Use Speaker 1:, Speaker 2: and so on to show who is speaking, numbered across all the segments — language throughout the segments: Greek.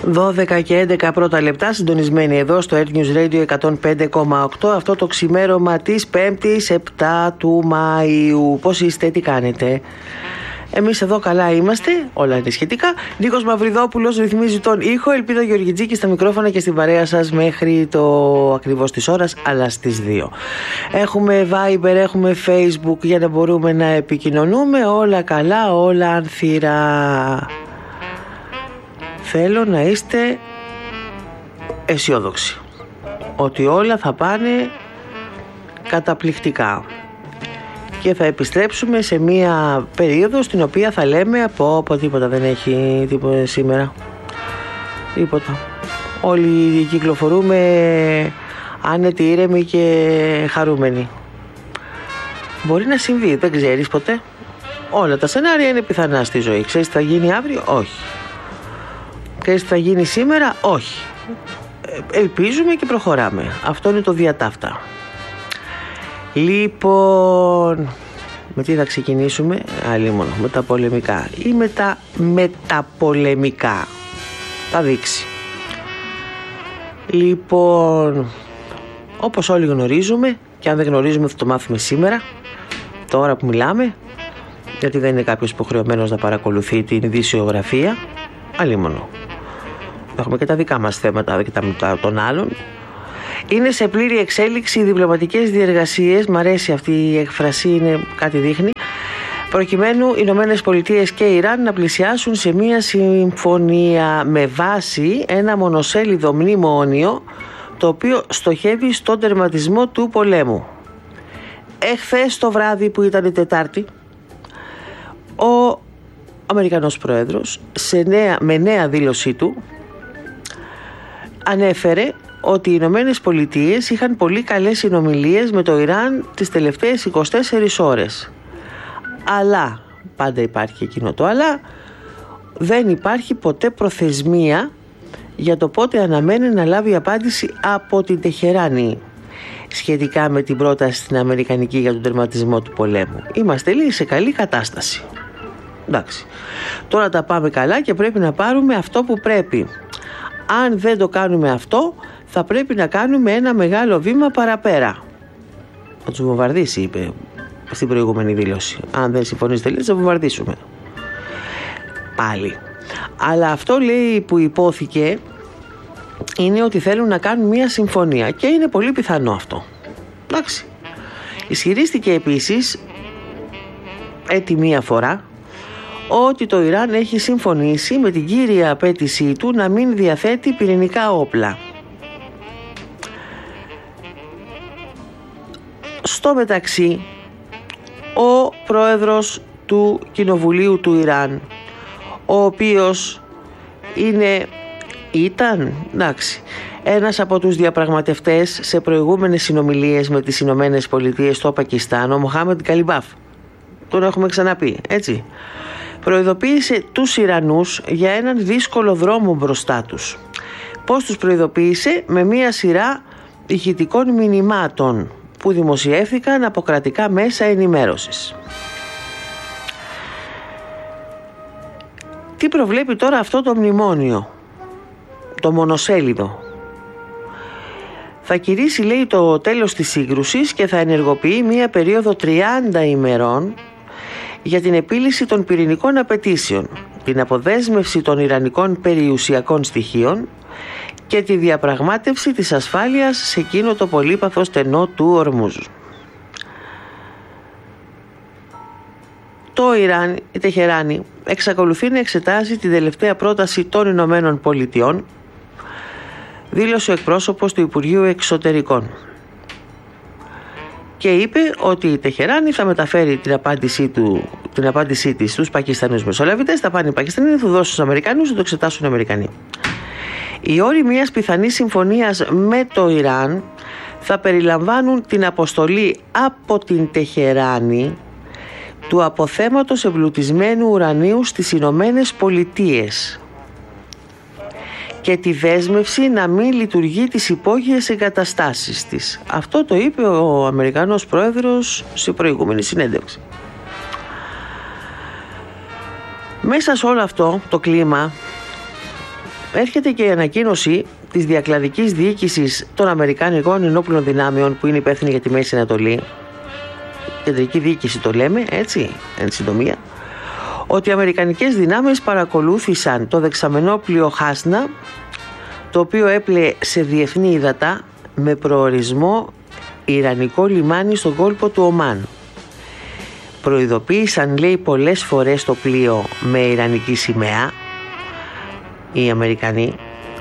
Speaker 1: 12 και 11 πρώτα λεπτά, συντονισμένοι εδώ στο Earth News Radio 105,8. Αυτό το ξημέρωμα της 5ης 7 του Μαΐου. Πώς είστε, τι κάνετε? Εμείς εδώ καλά είμαστε, όλα είναι σχετικά. Νίκος Μαυριδόπουλος ρυθμίζει τον ήχο. Ελπίδα Γεωργιτζίκη στα μικρόφωνα και στην παρέα σας μέχρι το ακριβώς της ώρας, αλλά στις 2. Έχουμε Viber, έχουμε Facebook για να μπορούμε να επικοινωνούμε. Όλα καλά, όλα ανθυρά. Θέλω να είστε αισιόδοξοι ότι όλα θα πάνε καταπληκτικά και θα επιστρέψουμε σε μια περίοδο στην οποία θα λέμε από τίποτα δεν έχει τίποτα σήμερα, τίποτα, όλοι κυκλοφορούμε άνετοι, ήρεμοι και χαρούμενοι. Μπορεί να συμβεί, δεν ξέρεις ποτέ. Όλα τα σενάρια είναι πιθανά στη ζωή. Ξέρεις τι θα γίνει αύριο? Όχι. Ξέρεις τι θα γίνει σήμερα? Όχι. Ελπίζουμε και προχωράμε. Αυτό είναι το διατάφτα. Λοιπόν, με τι θα ξεκινήσουμε? Αλλήμον, με τα πολεμικά ή με τα μεταπολεμικά? Θα δείξει. Λοιπόν, όπως όλοι γνωρίζουμε, και αν δεν γνωρίζουμε θα το μάθουμε σήμερα, τώρα που μιλάμε, γιατί δεν είναι κάποιος υποχρεωμένος να παρακολουθεί την ειδησιογραφία. Αλλήμον. Έχουμε και τα δικά μας θέματα και τα των άλλων. Είναι σε πλήρη εξέλιξη οι διπλωματικές διεργασίες, μ' αρέσει αυτή η έκφραση, είναι κάτι δείχνει, προκειμένου οι Ηνωμένες Πολιτείες και η Ιράν να πλησιάσουν σε μια συμφωνία με βάση ένα μονοσέλιδο μνημόνιο, το οποίο στοχεύει στον τερματισμό του πολέμου. Εχθές το βράδυ, που ήταν η Τετάρτη, ο Αμερικανός Πρόεδρος με νέα δήλωσή του ανέφερε ότι οι Ηνωμένες Πολιτείες είχαν πολύ καλές συνομιλίες με το Ιράν τις τελευταίες 24 ώρες. Αλλά, πάντα υπάρχει εκείνο το αλλά, δεν υπάρχει ποτέ προθεσμία για το πότε αναμένει να λάβει απάντηση από την Τεχεράνη σχετικά με την πρόταση στην Αμερικανική για τον τερματισμό του πολέμου. Είμαστε λίγο σε καλή κατάσταση. Εντάξει. Τώρα τα πάμε καλά και πρέπει να πάρουμε αυτό που πρέπει. Αν δεν το κάνουμε αυτό, θα πρέπει να κάνουμε ένα μεγάλο βήμα παραπέρα. Θα τους βομβαρδίσει, είπε στην προηγούμενη δήλωση. Αν δεν συμφωνείς τελείως, θα βομβαρδίσουμε. Πάλι. Αλλά αυτό, λέει, που υπόθηκε είναι ότι θέλουν να κάνουν μια συμφωνία και είναι πολύ πιθανό αυτό. Εντάξει. Ισχυρίστηκε επίσης μία φορά ότι το Ιράν έχει συμφωνήσει με την κύρια απέτησή του να μην διαθέτει πυρηνικά όπλα. Στο μεταξύ, ο πρόεδρος του Κοινοβουλίου του Ιράν, ο οποίος ήταν ένας από τους διαπραγματευτές σε προηγούμενες συνομιλίες με τις Ηνωμένες Πολιτείες στο Πακιστάν, ο Μοχάμεντ Καλιμπάφ, τον έχουμε ξαναπεί, έτσι, προειδοποίησε τους Ιρανούς για έναν δύσκολο δρόμο μπροστά τους. Πώς τους προειδοποίησε? Με μία σειρά ηχητικών μηνυμάτων που δημοσιεύθηκαν από κρατικά μέσα ενημέρωσης. Τι προβλέπει τώρα αυτό το μνημόνιο, το μονοσέλιδο? Θα κηρύσει, λέει, το τέλος της σύγκρουσης και θα ενεργοποιεί μία περίοδο 30 ημερών για την επίλυση των πυρηνικών απαιτήσεων, την αποδέσμευση των ιρανικών περιουσιακών στοιχείων και τη διαπραγμάτευση της ασφάλειας σε εκείνο το πολύπαθο στενό του Ορμούζ. Το Ιράν, η Τεχεράνη, εξακολουθεί να εξετάζει την τελευταία πρόταση των Ηνωμένων Πολιτειών, δήλωσε ο εκπρόσωπος του Υπουργείου Εξωτερικών. Και είπε ότι η Τεχεράνη θα μεταφέρει την απάντησή της στους Πακιστανούς μεσολαβητές. Θα πάνε οι Πακιστανοί, θα δώσουν στους Αμερικανούς, θα το εξετάσουν οι Αμερικανοί. Οι όροι μιας πιθανής συμφωνίας με το Ιράν θα περιλαμβάνουν την αποστολή από την Τεχεράνη του αποθέματος εμπλουτισμένου ουρανίου στις Ηνωμένες Πολιτείες και τη δέσμευση να μην λειτουργεί τις υπόγειες εγκαταστάσεις της. Αυτό το είπε ο Αμερικανός Πρόεδρος σε προηγούμενη συνέντευξη. Μέσα σε όλο αυτό το κλίμα έρχεται και η ανακοίνωση της διακλαδικής διοίκησης των Αμερικανικών ενόπλων δυνάμεων που είναι υπεύθυνη για τη Μέση Ανατολή, κεντρική διοίκηση το λέμε, έτσι, εν συντομία, ότι οι αμερικανικές δυνάμεις παρακολούθησαν το δεξαμενόπλιο Χάσνα, το οποίο έπλεε σε διεθνή ύδατα με προορισμό Ιρανικό λιμάνι στον κόλπο του Ομάν. Προειδοποίησαν, λέει, πολλές φορές το πλοίο με ιρανική σημαία οι Αμερικανοί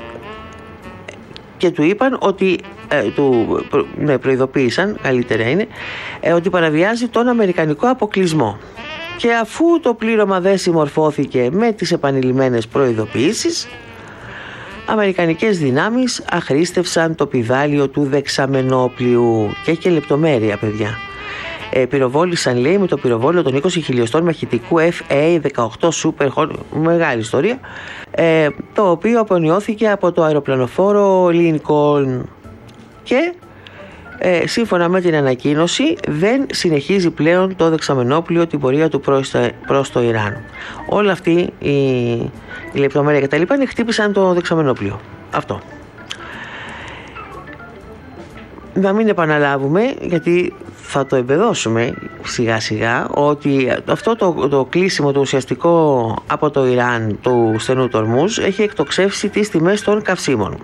Speaker 1: και του είπαν ότι προειδοποίησαν, καλύτερα είναι, ότι παραβιάζει τον αμερικανικό αποκλεισμό. Και αφού το πλήρωμα δεν συμμορφώθηκε με τις επανειλημμένες προειδοποιήσεις, αμερικανικές δυνάμεις αχρήστευσαν το πηδάλιο του δεξαμενόπλιου. Και έχει και λεπτομέρεια, παιδιά. Πυροβόλησαν, λέει, με το πυροβόλιο των 20 χιλιοστών μαχητικού FA-18 Super, μεγάλη ιστορία, το οποίο απονιώθηκε από το αεροπλανοφόρο Lincoln. Και σύμφωνα με την ανακοίνωση δεν συνεχίζει πλέον το δεξαμενόπλιο την πορεία του προς το Ιράν. Όλα αυτή η λεπτομέρεια και τα λοιπά χτύπησαν το δεξαμενόπλιο. Αυτό. Να μην επαναλάβουμε, γιατί θα το εμπεδώσουμε σιγά σιγά, ότι αυτό το κλείσιμο το ουσιαστικό από το Ιράν του στενού του Ορμούζ έχει εκτοξεύσει τις τιμές των καυσίμων.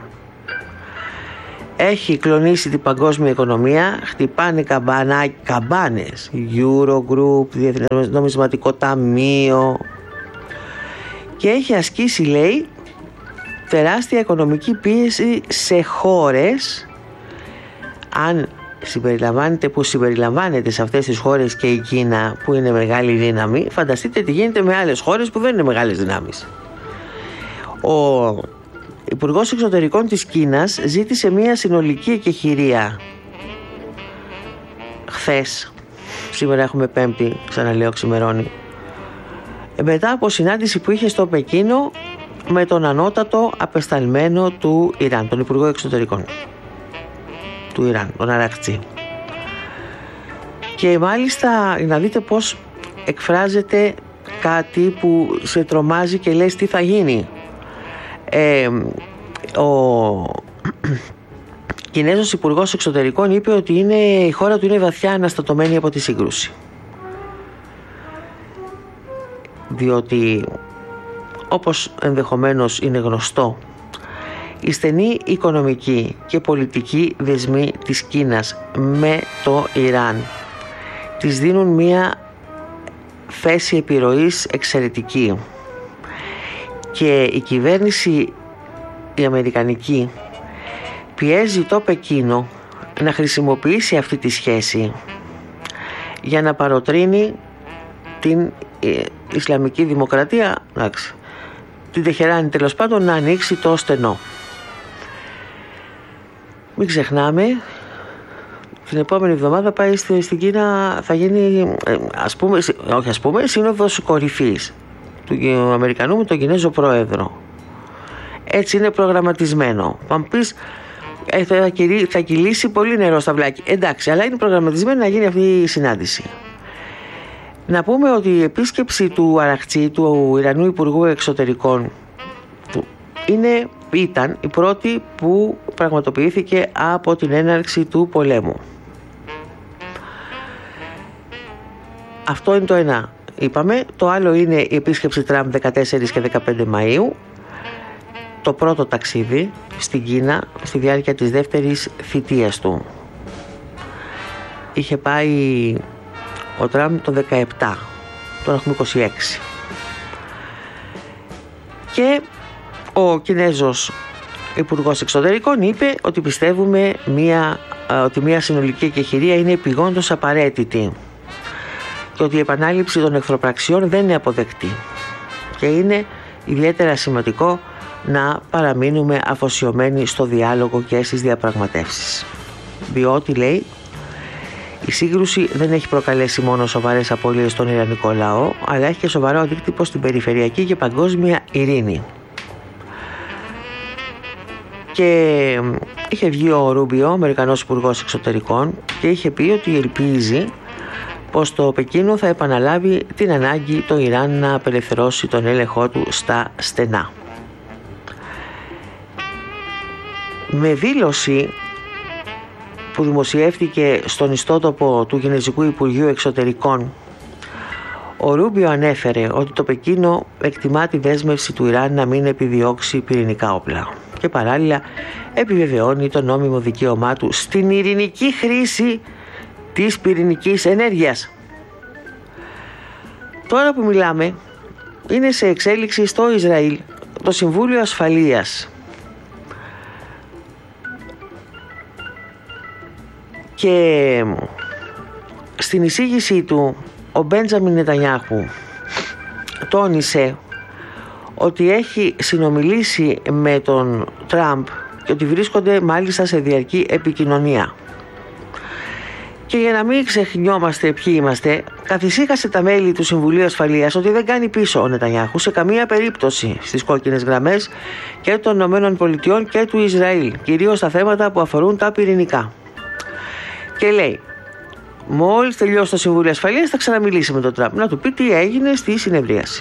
Speaker 1: Έχει κλονίσει την παγκόσμια οικονομία, χτυπάνε καμπάνες, Eurogroup, Διεθνές Νομισματικό Ταμείο, και έχει ασκήσει, λέει, τεράστια οικονομική πίεση σε χώρες, αν συμπεριλαμβάνεται σε αυτές τις χώρες και η Κίνα που είναι μεγάλη δύναμη. Φανταστείτε τι γίνεται με άλλες χώρες που δεν είναι μεγάλες δυνάμεις. Ο Υπουργός Εξωτερικών της Κίνας ζήτησε μια συνολική εκεχηρία χθες, σήμερα έχουμε Πέμπτη, ξαναλέω, ξημερώνει, μετά από συνάντηση που είχε στο Πεκίνο με τον ανώτατο απεσταλμένο του Ιράν, τον Υπουργό Εξωτερικών του Ιράν, τον Αραχτζή. Και μάλιστα να δείτε πως εκφράζεται κάτι που σε τρομάζει και λες τι θα γίνει. Ο Κινέζος Υπουργός Εξωτερικών είπε ότι η χώρα του είναι βαθιά αναστατωμένη από τη σύγκρουση, διότι, όπως ενδεχομένως είναι γνωστό, οι στενοί οικονομικοί και πολιτικοί δεσμοί της Κίνας με το Ιράν της δίνουν μια θέση επιρροής εξαιρετική, και η κυβέρνηση η αμερικανική πιέζει το Πεκίνο να χρησιμοποιήσει αυτή τη σχέση για να παροτρύνει την Ισλαμική Δημοκρατία, την Τεχεράνη τέλος πάντων, να ανοίξει το στενό. Μην ξεχνάμε, την επόμενη εβδομάδα πάει στην Κίνα, θα γίνει σύνοδος κορυφής του Αμερικανού με τον Κινέζο Πρόεδρο. Έτσι είναι προγραμματισμένο. Αν πεις θα κυλήσει πολύ νερό στα βλάκια. Εντάξει, αλλά είναι προγραμματισμένο να γίνει αυτή η συνάντηση. Να πούμε ότι η επίσκεψη του Αραχτζή, του Ιρανού Υπουργού Εξωτερικών, ήταν η πρώτη που πραγματοποιήθηκε από την έναρξη του πολέμου. Αυτό είναι το ένα, είπαμε. Το άλλο είναι η επίσκεψη Τραμπ 14 και 15 Μαΐου. Το πρώτο ταξίδι στην Κίνα στη διάρκεια της δεύτερης θητείας του. Είχε πάει ο Τραμπ το 17, τώρα έχουμε 26. Και ο Κινέζος Υπουργός Εξωτερικών είπε ότι πιστεύουμε ότι μια συνολική εκεχηρία είναι επειγόντως απαραίτητη και ότι η επανάληψη των εχθροπραξιών δεν είναι αποδεκτή και είναι ιδιαίτερα σημαντικό να παραμείνουμε αφοσιωμένοι στο διάλογο και στις διαπραγματεύσεις, διότι, λέει, η σύγκρουση δεν έχει προκαλέσει μόνο σοβαρές απώλειες στον Ιρανικό λαό, αλλά έχει και σοβαρό αντίκτυπο στην περιφερειακή και παγκόσμια ειρήνη. Και είχε βγει ο Ρούμπιο, Αμερικανός Υπουργός Εξωτερικών, και είχε πει ότι ελπίζει πως το Πεκίνο θα επαναλάβει την ανάγκη το Ιράν να απελευθερώσει τον έλεγχό του στα στενά. με δήλωση που δημοσιεύτηκε στον ιστότοπο του Κινεζικού Υπουργείου Εξωτερικών, ο Ρούμπιο ανέφερε ότι το Πεκίνο εκτιμά τη δέσμευση του Ιράν να μην επιδιώξει πυρηνικά όπλα και παράλληλα επιβεβαιώνει το νόμιμο δικαίωμά του στην ειρηνική χρήση της πυρηνικής ενέργειας. Τώρα που μιλάμε, είναι σε εξέλιξη στο Ισραήλ το Συμβούλιο Ασφαλείας και στην εισήγησή του ο Μπέντζαμιν Νετανιάχου τόνισε ότι έχει συνομιλήσει με τον Τραμπ και ότι βρίσκονται μάλιστα σε διαρκή επικοινωνία. Και για να μην ξεχνιόμαστε ποιοι είμαστε, καθησύχασε τα μέλη του Συμβουλίου Ασφαλείας ότι δεν κάνει πίσω ο Νετανιάχου σε καμία περίπτωση στις κόκκινες γραμμές και των ΗΠΑ και του Ισραήλ, κυρίως στα θέματα που αφορούν τα πυρηνικά. Και λέει, μόλις τελειώσει το Συμβούλιο Ασφαλείας θα ξαναμιλήσει με τον Τραμπ, να του πει τι έγινε στη συνεδρίαση.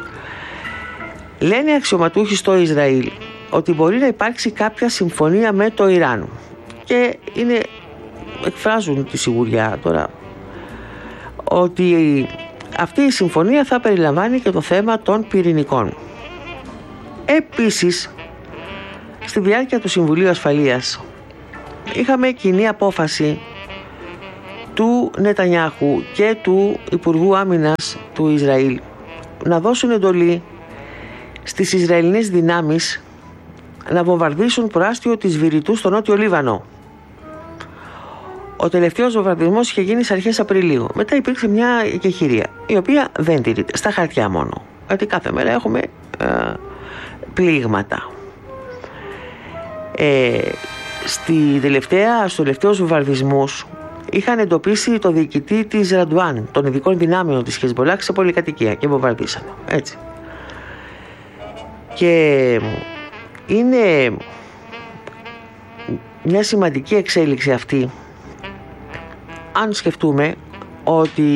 Speaker 1: Λένε αξιωματούχοι στο Ισραήλ ότι μπορεί να υπάρξει κάποια συμφωνία με το Ιράν και εκφράζουν τη σιγουριά τώρα ότι αυτή η συμφωνία θα περιλαμβάνει και το θέμα των πυρηνικών. Επίσης, στη διάρκεια του Συμβουλίου Ασφαλείας είχαμε κοινή απόφαση του Νετανιάχου και του Υπουργού Άμυνας του Ισραήλ να δώσουν εντολή στις Ισραηλινές δυνάμεις να βομβαρδίσουν προάστιο της Βηρητού στο Νότιο Λίβανο. Ο τελευταίος βομβαρδισμός είχε γίνει στις αρχές Απριλίου. Μετά υπήρξε μια εκεχηρία, η οποία δεν τηρείται, στα χαρτιά μόνο. Γιατί κάθε μέρα έχουμε πλήγματα. Στους τελευταίους βομβαρδισμούς είχαν εντοπίσει το διοικητή της Ραντουάν, των ειδικών δυνάμεων της Χεσμπολάχ, σε πολυκατοικία και βομβαρδίσανε. Έτσι. Και είναι μια σημαντική εξέλιξη αυτή, αν σκεφτούμε ότι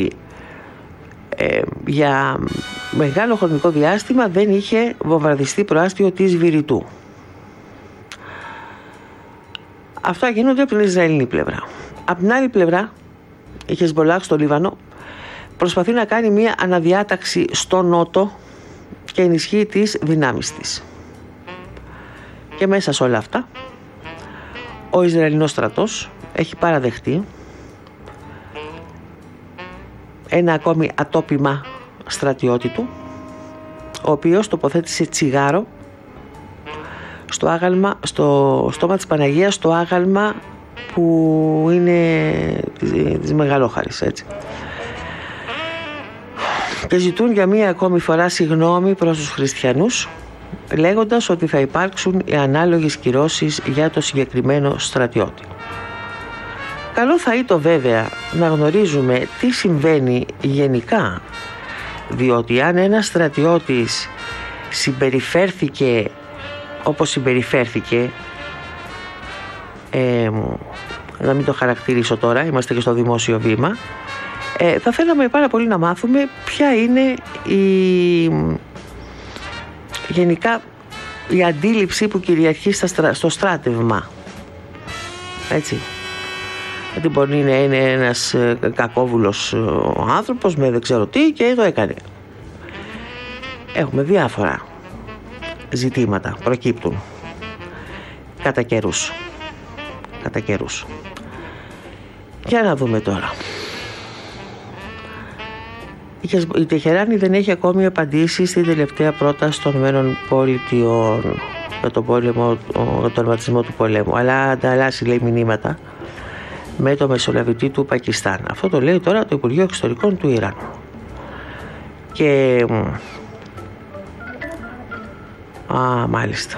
Speaker 1: για μεγάλο χρονικό διάστημα δεν είχε βομβαρδιστεί προάστιο της Βηρητού. Αυτά γίνονται από την Ισραηλινή πλευρά. Από την άλλη πλευρά, η Χεσμπολάχ στο Λίβανο προσπαθεί να κάνει μια αναδιάταξη στο νότο και ενισχύει τις δυνάμεις της. Και μέσα σε όλα αυτά, ο Ισραηλινός στρατός έχει παραδεχτεί ένα ακόμη ατόπιμα στρατιώτη του, ο οποίος τοποθέτησε τσιγάρο στο άγαλμα, στο στόμα της Παναγίας, στο άγαλμα που είναι της Μεγαλόχαρης, έτσι. Και ζητούν για μία ακόμη φορά συγγνώμη προς τους χριστιανούς, λέγοντας ότι θα υπάρξουν οι ανάλογες κυρώσεις για το συγκεκριμένο στρατιώτη. Καλό θα ήταν βέβαια να γνωρίζουμε τι συμβαίνει γενικά, διότι αν ένας στρατιώτης συμπεριφέρθηκε όπως συμπεριφέρθηκε, να μην το χαρακτηρίσω τώρα, είμαστε και στο δημόσιο βήμα, θα θέλαμε πάρα πολύ να μάθουμε ποια είναι γενικά η αντίληψη που κυριαρχεί στο στράτευμα, έτσι. Γιατί μπορεί να είναι ένας κακόβουλος άνθρωπος με δεν ξέρω τι και το έκανε. Έχουμε διάφορα ζητήματα προκύπτουν κατά καιρούς. Για να δούμε τώρα. Η Τεχεράνη δεν έχει ακόμη απαντήσει στην τελευταία πρόταση των ΗΠΑ για τον τερματισμό του πολέμου, αλλά ανταλλάσσει, λέει, μηνύματα με το μεσολαβητή του Πακιστάν. Αυτό το λέει τώρα το Υπουργείο Εξωτερικών του Ιράν. Και μάλιστα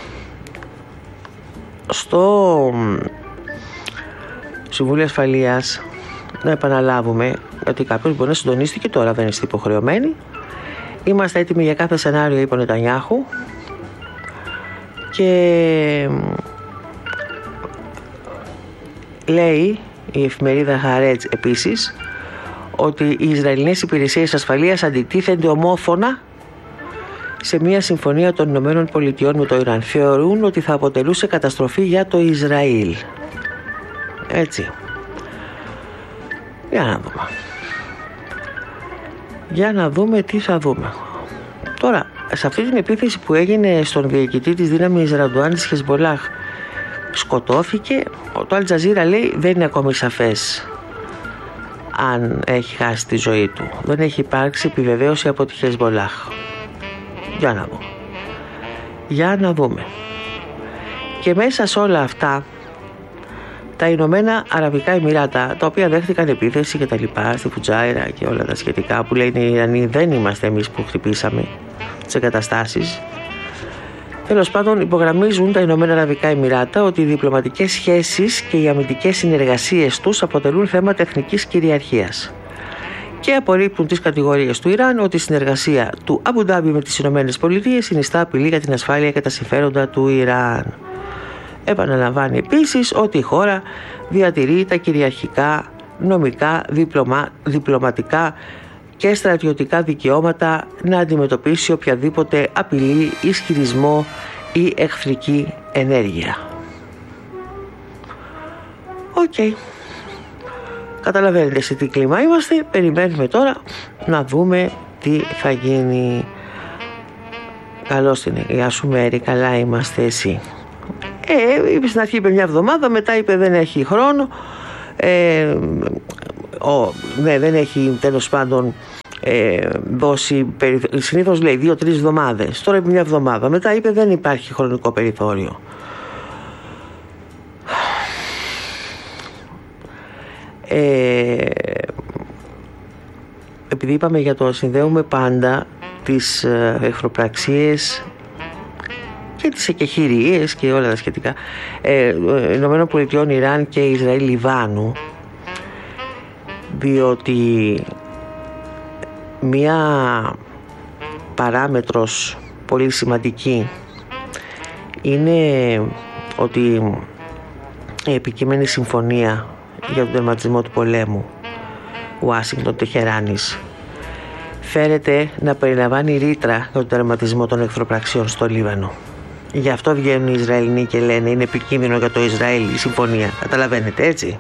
Speaker 1: στο Συμβούλιο Ασφαλείας, να επαναλάβουμε ότι κάποιος μπορεί να συντονίσει και τώρα δεν είστε υποχρεωμένοι. Είμαστε έτοιμοι για κάθε σενάριο, είπε ο Νετανιάχου, και λέει η εφημερίδα Χαρέτς επίσης ότι οι Ισραηλινές υπηρεσίες ασφαλείας αντιτίθενται ομόφωνα σε μια συμφωνία των Ηνωμένων Πολιτειών με το Ιράν. Θεωρούν ότι θα αποτελούσε καταστροφή για το Ισραήλ. Έτσι. Για να δούμε τι θα δούμε. Τώρα, σε αυτή την επίθεση που έγινε στον διοικητή της δύναμης Ραντουάν της Χεσμπολάχ, σκοτώθηκε. Το Αλ Τζαζίρα λέει δεν είναι ακόμη σαφές αν έχει χάσει τη ζωή του. Δεν έχει υπάρξει επιβεβαίωση από τη Χεσμπολάχ. Για να δούμε. Και μέσα σε όλα αυτά τα Ηνωμένα Αραβικά Εμιράτα, τα οποία δέχτηκαν επίθεση και τα λοιπά στη Φουτζάιρα και όλα τα σχετικά, που λένε οι Ιρανοί δεν είμαστε εμείς που χτυπήσαμε τις εγκαταστάσεις. Τέλος πάντων, υπογραμμίζουν τα Ηνωμένα Αραβικά Εμιράτα ότι οι διπλωματικές σχέσεις και οι αμυντικές συνεργασίες τους αποτελούν θέματα εθνικής κυριαρχίας και απορρίπτουν τις κατηγορίες του Ιράν ότι η συνεργασία του Αμπου Ντάμπι με τις Ηνωμένες Πολιτείες συνιστά απειλή για την ασφάλεια και τα συμφέροντα του Ιράν. Επαναλαμβάνει επίσης ότι η χώρα διατηρεί τα κυριαρχικά, νομικά, διπλωματικά και στρατιωτικά δικαιώματα να αντιμετωπίσει οποιαδήποτε απειλή, ισχυρισμό ή εχθρική ενέργεια. Οκ. Καταλαβαίνετε σε τι κλίμα είμαστε. Περιμένουμε τώρα να δούμε τι θα γίνει. Καλώς την γεια σου Μέρη, καλά είμαστε εσύ. Είπε στην αρχή, είπε μια εβδομάδα, μετά είπε δεν έχει χρόνο. Δεν έχει τέλος πάντων δώσει συνήθως λέει 2-3 εβδομάδες. Τώρα είπε μια εβδομάδα, μετά είπε δεν υπάρχει χρονικό περιθώριο. Επειδή είπαμε για το συνδέουμε πάντα τις εχθροπραξίες και τις εκεχηρίες και όλα τα σχετικά Ηνωμένων Πολιτειών, Ιράν και Ισραήλ Λιβάνου, διότι μία παράμετρος πολύ σημαντική είναι ότι η επικείμενη συμφωνία για τον τερματισμό του πολέμου Ουάσιγκτον Τεχεράνης φέρεται να περιλαμβάνει ρήτρα για τον τερματισμό των εχθροπραξιών στο Λίβανο. Γι' αυτό βγαίνουν οι Ισραηλινοί και λένε είναι επικίνδυνο για το Ισραήλ η συμφωνία. Καταλαβαίνετε, έτσι.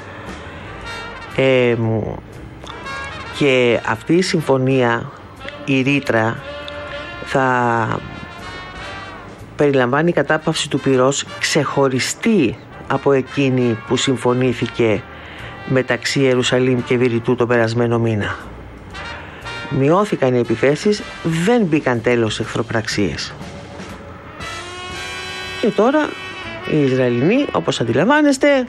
Speaker 1: Και αυτή η συμφωνία, η ρήτρα, θα περιλαμβάνει κατάπαυση του πυρός ξεχωριστή από εκείνη που συμφωνήθηκε μεταξύ Ιερουσαλήμ και Βηρητού τον περασμένο μήνα. Μειώθηκαν οι επιθέσεις, δεν μπήκαν τέλος εχθροπραξίες. Και τώρα οι Ισραηλινοί, όπως αντιλαμβάνεστε,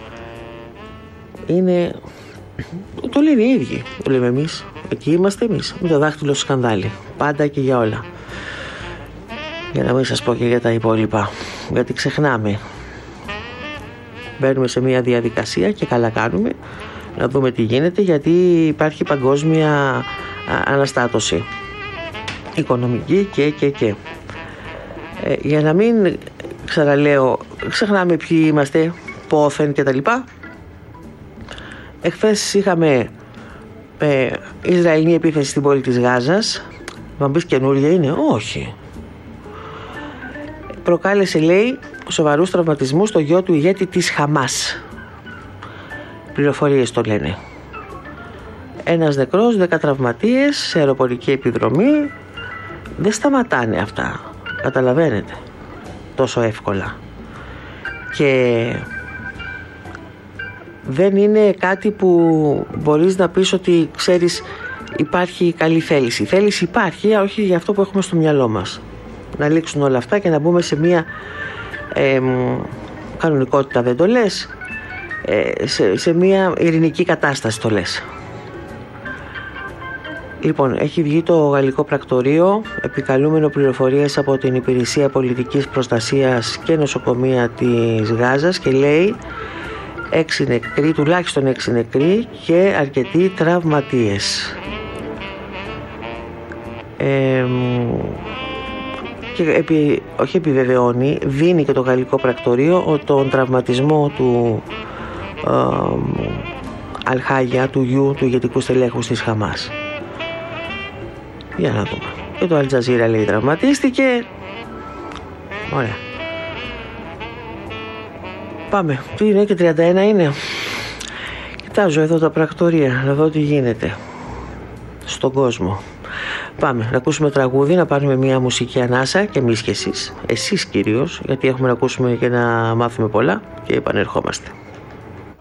Speaker 1: είναι, το λένε οι ίδιοι, το λέμε εμείς, εκεί είμαστε εμείς, με το δάχτυλο στο σκανδάλι, πάντα και για όλα. Για να μην σας πω και για τα υπόλοιπα, γιατί ξεχνάμε. Μπαίνουμε σε μια διαδικασία και καλά κάνουμε να δούμε τι γίνεται, γιατί υπάρχει παγκόσμια αναστάτωση οικονομική και. Για να μην ξαναλέω, ξεχνάμε ποιοι είμαστε, πόθεν και τα λοιπά. Εχθές είχαμε Ισραηλινή επίθεση στην πόλη της Γάζας. Μα μπεις καινούρια είναι? Όχι. Προκάλεσε, λέει, σοβαρούς τραυματισμούς στο γιο του ηγέτη της Χαμάς. Πληροφορίες το λένε. Ένας νεκρός, 10 τραυματίες σε αεροπορική επιδρομή. Δεν σταματάνε αυτά. Καταλαβαίνετε. Τόσο εύκολα. Και δεν είναι κάτι που μπορείς να πεις ότι ξέρεις υπάρχει καλή θέληση. Θέληση υπάρχει, όχι για αυτό που έχουμε στο μυαλό μας. Να λήξουν όλα αυτά και να μπούμε σε μια κανονικότητα, δεν το λες, σε μια ειρηνική κατάσταση το λες. Λοιπόν, έχει βγει το Γαλλικό Πρακτορείο επικαλούμενο πληροφορίες από την Υπηρεσία Πολιτικής Προστασίας και Νοσοκομεία της Γάζας και λέει 6 νεκροί, τουλάχιστον 6 νεκροί και αρκετοί τραυματίες. Και όχι επιβεβαιώνει, δίνει και το Γαλλικό Πρακτορείο τον τραυματισμό του Αλχάγια, του γιου του ηγετικού στελέχους της Χαμάς. Για να δούμε. Και το Αλτζαζίρα λέει τραυματίστηκε. Ωραία. Πάμε. Τι είναι και 31 είναι. Κοιτάζω εδώ τα πρακτορία να δω τι γίνεται στον κόσμο. Πάμε να ακούσουμε τραγούδι, να πάρουμε μια μουσική ανάσα και εμείς και εσείς κυρίως, γιατί έχουμε να ακούσουμε και να μάθουμε πολλά και επανερχόμαστε.